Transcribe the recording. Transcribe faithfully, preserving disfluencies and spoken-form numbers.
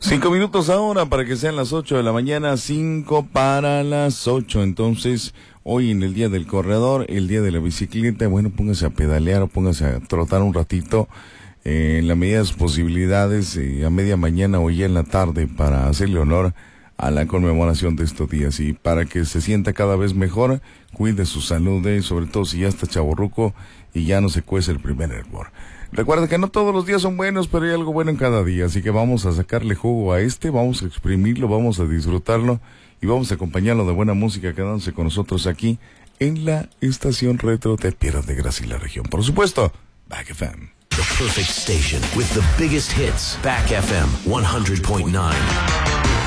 Cinco minutos ahora para que sean las ocho de la mañana, cinco para las ocho. Entonces, hoy en el día del corredor, el día de la bicicleta, bueno, póngase a pedalear o póngase a trotar un ratito, eh, en la medida de sus posibilidades, eh, a media mañana o ya en la tarde, para hacerle honor a la conmemoración de estos días. Y para que se sienta cada vez mejor, cuide su salud, eh, sobre todo si ya está chavorruco y ya no se cuece el primer hervor. Recuerda que no todos los días son buenos, pero hay algo bueno en cada día, así que vamos a sacarle jugo a este, vamos a exprimirlo, vamos a disfrutarlo y vamos a acompañarlo de buena música quedándose con nosotros aquí en la estación retro de Piedras Negras y la región. Por supuesto, Back F M. The perfect station with the biggest hits. Back F M one hundred point nine.